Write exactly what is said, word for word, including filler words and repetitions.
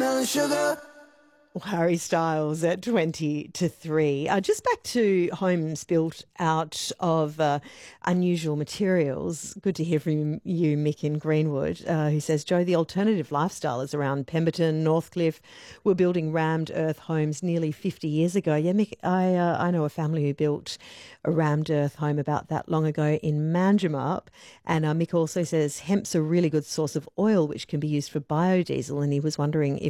watermelon sugar. Harry Styles at twenty to three. Uh, just back to homes built out of uh, unusual materials. Good to hear from you, Mick in Greenwood, uh, who says, Joe, the alternative lifestyle is around Pemberton, Northcliffe. We're building rammed earth homes nearly fifty years ago. Yeah, Mick, I, uh, I know a family who built a rammed earth home about that long ago in Manjimup. And uh, Mick also says hemp's a really good source of oil, which can be used for biodiesel. And he was wondering if